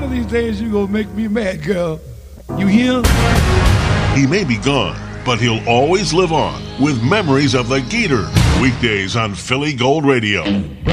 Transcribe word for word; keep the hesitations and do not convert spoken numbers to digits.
of these days you're going to make me mad, girl. You hear? He may be gone, but he'll always live on with memories of the Gator. Weekdays on Philly Gold Radio.